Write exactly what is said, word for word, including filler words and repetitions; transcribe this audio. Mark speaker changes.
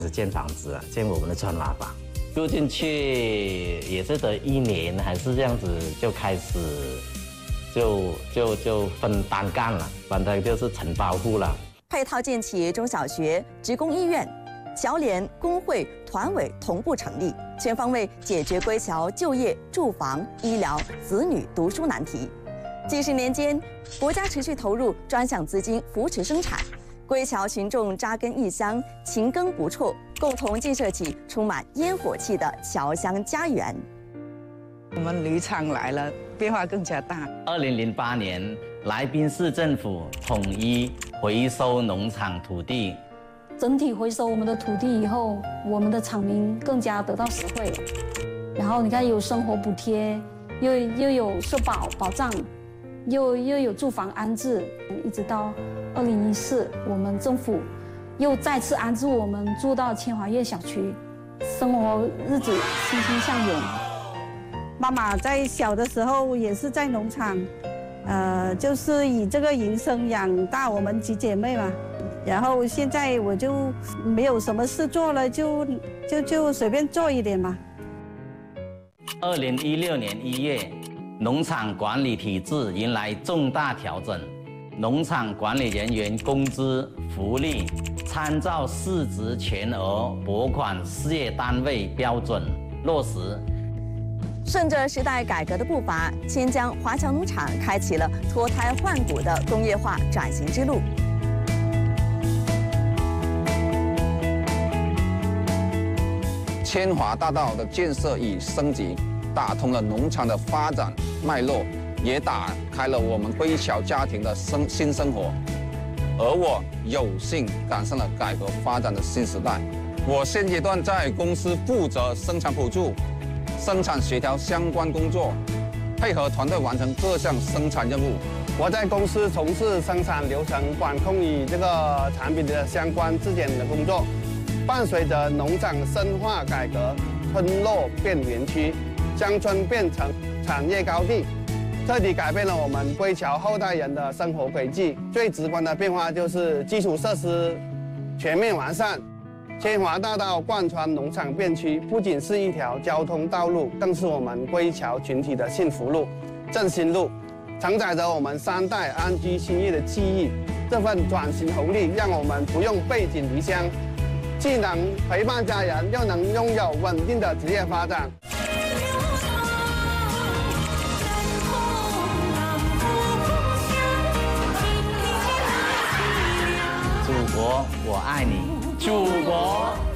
Speaker 1: 是建房子啊，建我们的砖瓦房。住进去也是得一年还是这样子就开始就就就分单干了，反正就是承包户了。
Speaker 2: 配套建起中小学、职工医院、侨联、工会、团委同步成立，全方位解决归侨就业、住房、医疗、子女读书难题。几十年间，国家持续投入专项资金扶持生产，归侨群众扎根异乡，勤耕不辍，共同建设起充满烟火气的侨乡家园。
Speaker 3: 我们铝厂来了，变化更加大。
Speaker 1: 二零零八年，来宾市政府统一回收农场土地，
Speaker 4: 整体回收我们的土地以后，我们的厂民更加得到实惠了。然后你看，有生活补贴，又又有社保保障，又又有住房安置，一直到二零一四，我们政府又再次安置我们住到千华苑小区，生活日子欣欣向荣。
Speaker 5: 妈妈在小的时候也是在农场，呃，就是以这个营生养大我们几姐妹嘛。然后现在我就没有什么事做了，就就就随便做一点嘛。
Speaker 1: 二零一六年一月，农场管理体制迎来重大调整，农场管理人员工资、福利参照市值全额拨款事业单位标准落实。
Speaker 2: 顺着时代改革的步伐，千江华侨农场开启了脱胎换骨的工业化转型之路。
Speaker 6: 千华大道的建设与升级，打通了农场的发展脉络，也打开了我们归侨家庭的生新生活。而我有幸赶上了改革发展的新时代。我现阶段在公司负责生产补助、生产协调相关工作，配合团队完成各项生产任务。
Speaker 7: 我在公司从事生产流程管控与这个产品的相关质检的工作。伴随着农场深化改革，村落变园区，乡村变成产业高地，彻底改变了我们归侨后代人的生活轨迹。最直观的变化就是基础设施全面完善。千华大道贯穿农场变区，不仅是一条交通道路，更是我们归侨群体的幸福路、振兴路，承载着我们三代安居兴业的记忆。这份转型红利，让我们不用背井离乡，既能陪伴家人，又能拥有稳定的职业发展。
Speaker 1: 祖国，我爱你。祖国。